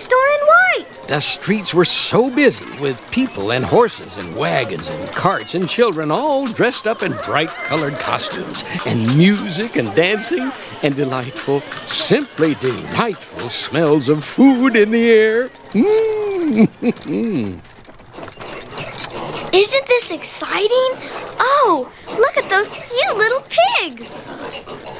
store in white. The streets were so busy with people and horses and wagons and carts and children all dressed up in bright-colored costumes and music and dancing and delightful, simply delightful smells of food in the air. Isn't this exciting? Oh, look at those cute little pigs.